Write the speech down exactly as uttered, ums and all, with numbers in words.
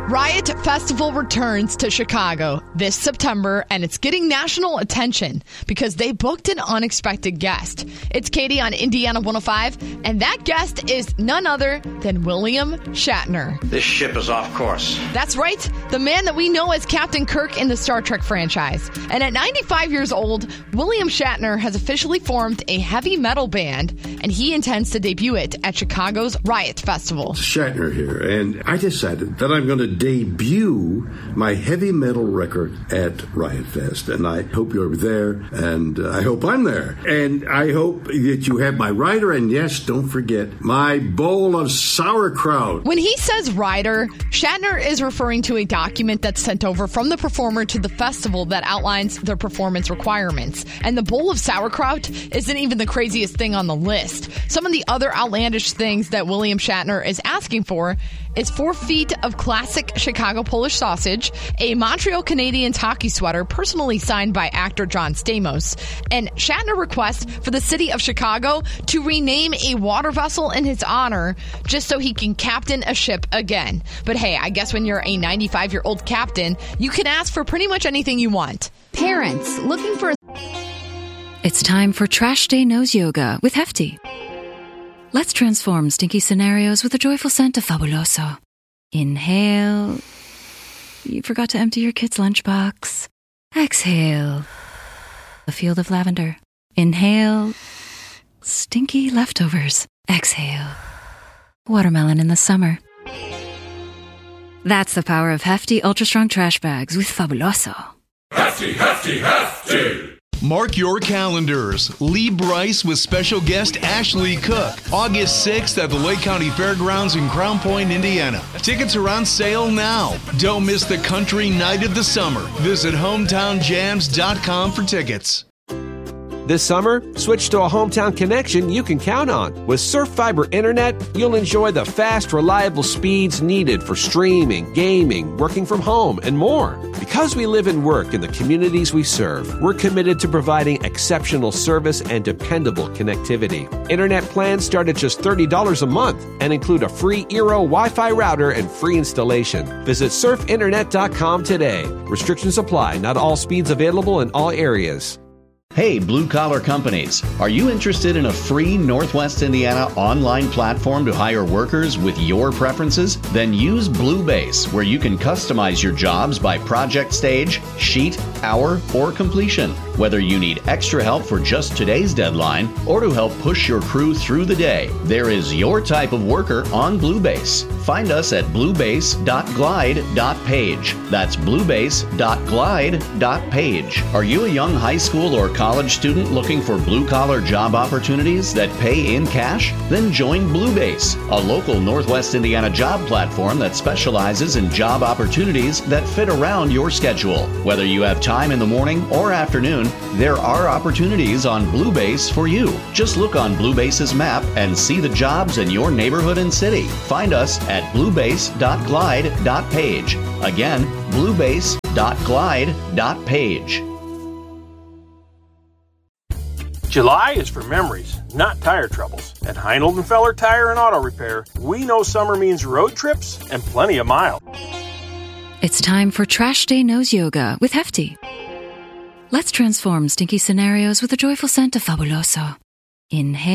Riot Festival returns to Chicago this September, and it's getting national attention because they booked an unexpected guest. It's Katie on Indiana one oh five, and that guest is none other than William Shatner. This ship is off course. That's right, the man that we know as Captain Kirk in the Star Trek franchise. And at ninety-five years old, William Shatner has officially formed a heavy metal band, and he intends to debut it at Chicago's Riot Festival. Shatner here, and I decided that I'm going to debut my heavy metal record at Riot Fest, and I hope you're there, and uh, I hope I'm there, and I hope that you have my rider, and yes, don't forget my bowl of sauerkraut. When he says rider, Shatner is referring to a document that's sent over from the performer to the festival that outlines their performance requirements, and the bowl of sauerkraut isn't even the craziest thing on the list. Some of the other outlandish things that William Shatner is asking for is four feet of classic Chicago Polish sausage, a Montreal Canadiens hockey sweater personally signed by actor John Stamos, and Shatner requests for the city of Chicago to rename a water vessel in his honor just so he can captain a ship again. But hey, I guess when you're a ninety-five-year-old captain, you can ask for pretty much anything you want. Parents looking for... It's time for Trash Day Nose Yoga with Hefty. Let's transform stinky scenarios with a joyful scent of Fabuloso. Inhale. You forgot to empty your kid's lunchbox. Exhale. A field of lavender. Inhale. Stinky leftovers. Exhale. Watermelon in the summer. That's the power of Hefty Ultra Strong Trash Bags with Fabuloso. Hefty, hefty, hefty! Mark your calendars. Lee Bryce with special guest Ashley Cook. August sixth at the Lake County Fairgrounds in Crown Point, Indiana. Tickets are on sale now. Don't miss the country night of the summer. Visit hometown jams dot com for tickets. This summer, switch to a hometown connection you can count on. With Surf Fiber Internet, you'll enjoy the fast, reliable speeds needed for streaming, gaming, working from home, and more. Because we live and work in the communities we serve, we're committed to providing exceptional service and dependable connectivity. Internet plans start at just thirty dollars a month and include a free Eero Wi-Fi router and free installation. Visit surf internet dot com today. Restrictions apply. Not all speeds available in all areas. Hey, blue-collar companies, are you interested in a free Northwest Indiana online platform to hire workers with your preferences? Then use Bluebase, where you can customize your jobs by project stage, sheet, hour, or completion. Whether you need extra help for just today's deadline or to help push your crew through the day, there is your type of worker on Bluebase. Find us at bluebase dot glide dot page. That's bluebase dot glide dot page. Are you a young high school or college student looking for blue-collar job opportunities that pay in cash? Then join Bluebase, a local Northwest Indiana job platform that specializes in job opportunities that fit around your schedule. Whether you have time in the morning or afternoon, there are opportunities on Bluebase for you. Just look on Bluebase's map and see the jobs in your neighborhood and city. Find us at bluebase dot glide dot page. Again, bluebase dot glide dot page. July is for memories, not tire troubles. At Heinold Tire and Auto Repair, we know summer means road trips and plenty of miles. It's time for Trash Day Nose Yoga with Hefty. Let's transform stinky scenarios with a joyful scent of Fabuloso. Inhale.